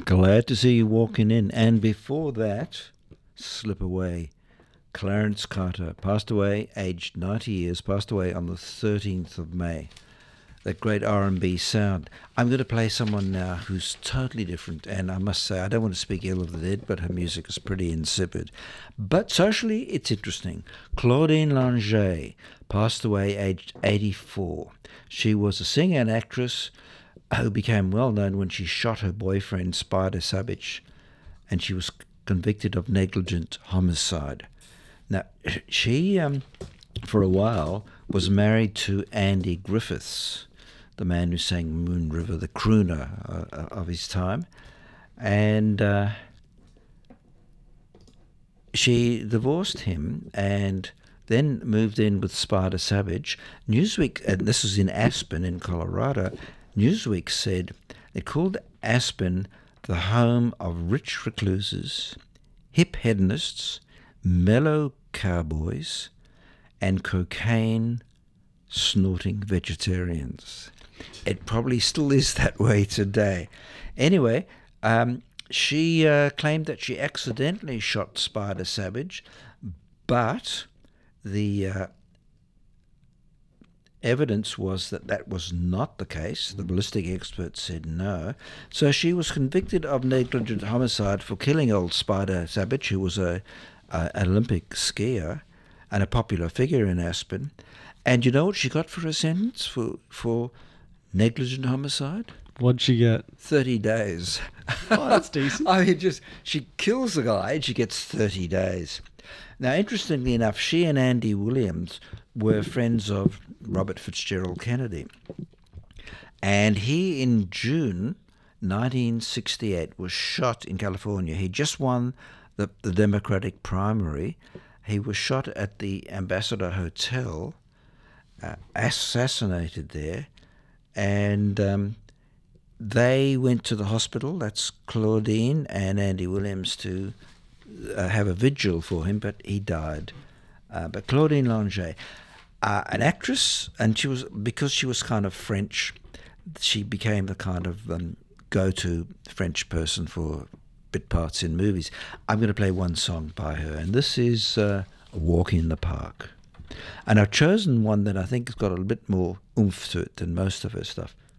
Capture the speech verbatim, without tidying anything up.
Glad to see you walking in. And before that, slip away. Clarence Carter passed away, aged ninety years, passed away on the thirteenth of May. That great R and B sound. I'm going to play someone now who's totally different, and I must say, I don't want to speak ill of the dead, but her music is pretty insipid. But socially, it's interesting. Claudine Langeais passed away aged eighty-four. She was a singer and actress who became well known when she shot her boyfriend, Spider Savage, and she was convicted of negligent homicide. Now, she, um, for a while, was married to Andy Griffiths, the man who sang Moon River, the crooner uh, of his time. And uh, she divorced him and then moved in with Spider Savage. Newsweek, and this was in Aspen in Colorado, Newsweek said they called Aspen the home of rich recluses, hip hedonists, mellow cowboys, and cocaine snorting vegetarians. It probably still is that way today. Anyway, um, she uh, claimed that she accidentally shot Spider Savage, but the uh, evidence was that that was not the case. The ballistic experts said no. So she was convicted of negligent homicide for killing old Spider Savage, who was a, a Olympic skier and a popular figure in Aspen. And you know what she got for her sentence for for negligent homicide? What'd she get? thirty days. Oh, that's decent. I mean, just she kills the guy and she gets thirty days. Now, interestingly enough, she and Andy Williams were friends of Robert Fitzgerald Kennedy. And he, in June nineteen sixty-eight, was shot in California. He just won the, the Democratic primary. He was shot at the Ambassador Hotel, uh, assassinated there, and um, they went to the hospital. That's Claudine and Andy Williams to uh, have a vigil for him, but he died. Uh, but Claudine Langeais, uh, an actress, and she was because she was kind of French, she became the kind of um, go-to French person for bit parts in movies. I'm going to play one song by her, and this is uh, A Walk in the Park. And I've chosen one that I think has got a bit more oomph to it than most of her stuff.